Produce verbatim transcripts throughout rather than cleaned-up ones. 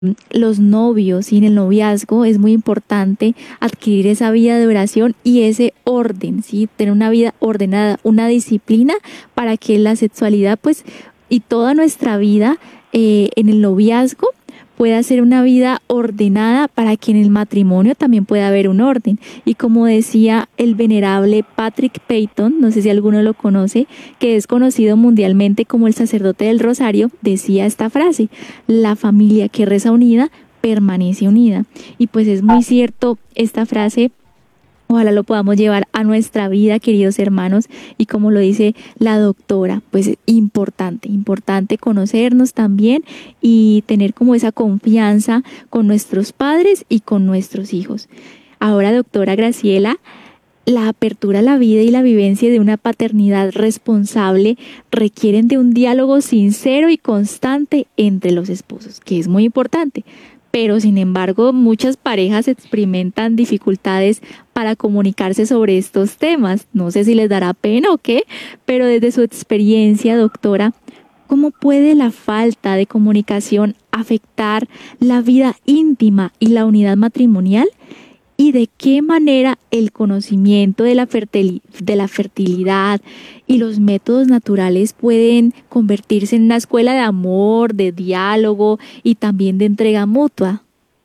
los novios y en el noviazgo es muy importante adquirir esa vida de oración y ese orden, ¿sí? Tener una vida ordenada, una disciplina para que la sexualidad, pues, y toda nuestra vida eh, en el noviazgo pueda ser una vida ordenada para que en el matrimonio también pueda haber un orden. Y como decía el venerable Patrick Peyton, no sé si alguno lo conoce, que es conocido mundialmente como el sacerdote del Rosario, decía esta frase: la familia que reza unida permanece unida. Y pues es muy cierto esta frase. Ojalá lo podamos llevar a nuestra vida, queridos hermanos, y como lo dice la doctora, pues importante, importante conocernos también y tener como esa confianza con nuestros padres y con nuestros hijos. Ahora, doctora Graciela, la apertura a la vida y la vivencia de una paternidad responsable requieren de un diálogo sincero y constante entre los esposos, que es muy importante. Pero sin embargo, muchas parejas experimentan dificultades para comunicarse sobre estos temas. No sé si les dará pena o qué, pero desde su experiencia, doctora, ¿cómo puede la falta de comunicación afectar la vida íntima y la unidad matrimonial? ¿Y de qué manera el conocimiento de la, fertil- de la fertilidad y los métodos naturales pueden convertirse en una escuela de amor, de diálogo y también de entrega mutua?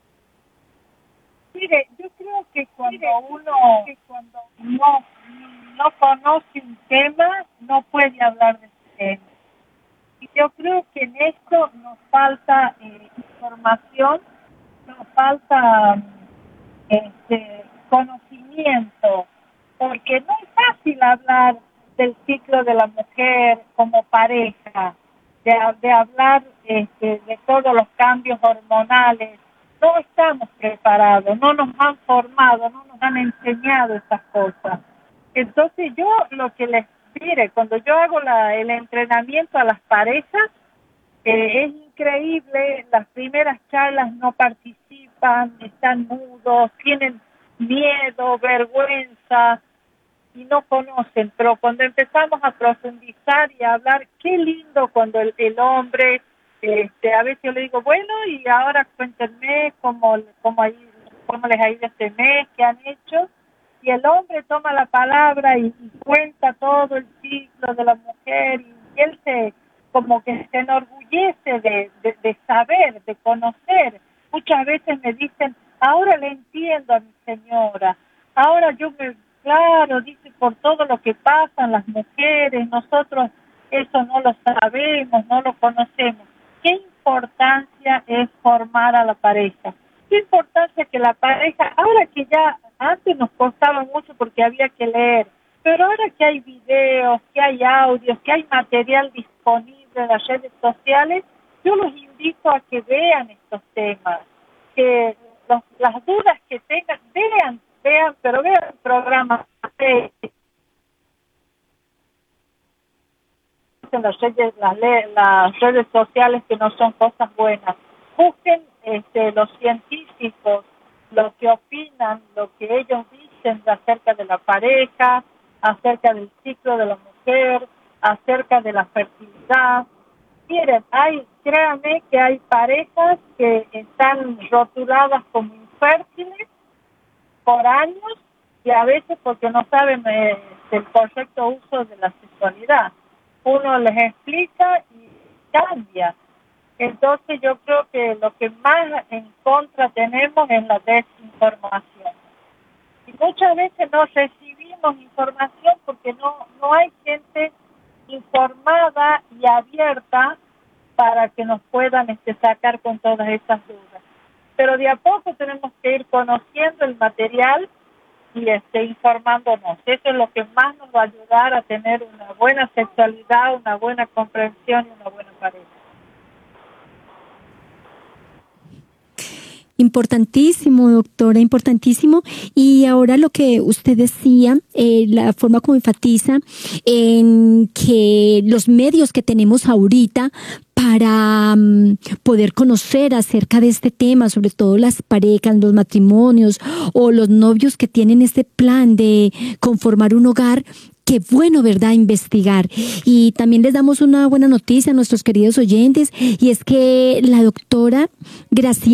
Mire, yo creo que cuando uno que cuando no, no conoce un tema, no puede hablar de ese tema. Y yo creo que en esto nos falta eh, información, nos falta este conocimiento, porque no es fácil hablar del ciclo de la mujer como pareja, de, de hablar este, de todos los cambios hormonales. No estamos preparados, no nos han formado, no nos han enseñado esas cosas. Entonces yo lo que les diré, cuando yo hago la, el entrenamiento a las parejas, eh, es increíble, las primeras charlas no participan, están mudos, tienen miedo, vergüenza y no conocen, pero cuando empezamos a profundizar y a hablar, qué lindo cuando el, el hombre, este, a veces yo le digo, bueno, y ahora cuéntenme cómo, cómo, ahí, cómo les ha ido este mes, qué han hecho, y el hombre toma la palabra y, y cuenta todo el ciclo de la mujer, y, y él se como que se enorgullece de, de, de saber, de conocer. Muchas veces me dicen, ahora le entiendo a mi señora, ahora yo me, claro, dice, por todo lo que pasan las mujeres, nosotros eso no lo sabemos, no lo conocemos. ¿Qué importancia es formar a la pareja? ¿Qué importancia que la pareja, ahora que ya antes nos costaba mucho porque había que leer, pero ahora que hay videos, que hay audios, que hay material disponible en las redes sociales, yo los invito a que vean estos temas, que los, las dudas que tengan, vean, vean, pero vean el programa en las redes, las, las redes sociales que no son cosas buenas. Busquen este, los científicos, lo que opinan, lo que ellos dicen acerca de la pareja, acerca del ciclo de la mujer, acerca de la fertilidad. Miren, hay, créanme que hay parejas que están rotuladas como infértiles por años y a veces porque no saben eh, el correcto uso de la sexualidad. Uno les explica y cambia. Entonces yo creo que lo que más en contra tenemos es la desinformación. Y muchas veces no recibimos información porque no, no hay gente informada y abierta para que nos puedan este, sacar con todas estas dudas. Pero de a poco tenemos que ir conociendo el material y este, informándonos. Eso es lo que más nos va a ayudar a tener una buena sexualidad, una buena comprensión y una buena pareja. Importantísimo, doctora, importantísimo. Y ahora lo que usted decía, eh, la forma como enfatiza en que los medios que tenemos ahorita para um, poder conocer acerca de este tema, sobre todo las parejas, los matrimonios o los novios que tienen este plan de conformar un hogar, qué bueno, ¿verdad?, investigar. Y también les damos una buena noticia a nuestros queridos oyentes, y es que la doctora Graciela